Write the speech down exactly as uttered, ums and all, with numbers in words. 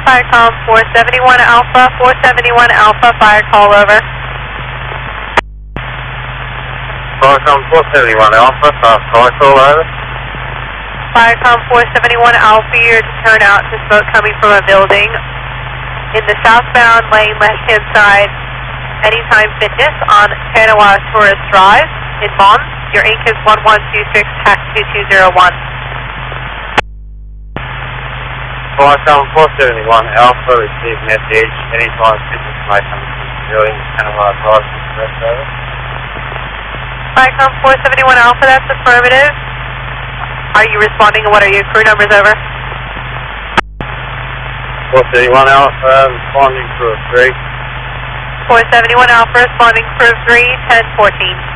Firecom four seventy-one Alpha, four seventy-one Alpha, fire call over. Firecom four seventy-one Alpha, fast fire call over. Firecom four seventy-one Alpha, you're to turn out to smoke coming from a building in the southbound lane, left-hand side, Anytime Fitness on Tanawa Tourist Drive in Mons. Your Inc is one one two six, tax two two zero one. Firecom four seventy-one Alpha, receive message, Anytime Fitness may come to the building, Tanawa Drive, Tourist over. Firecom four seventy-one Alpha, that's affirmative. Are you responding and what are your crew numbers over? four seventy-one Alpha, responding crew of three. four seventy-one Alpha, responding crew of three, ten fourteen.